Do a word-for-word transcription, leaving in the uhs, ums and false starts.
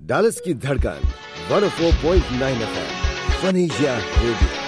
Dallas की धड़कन one O four point nine F M, वनीजा radio.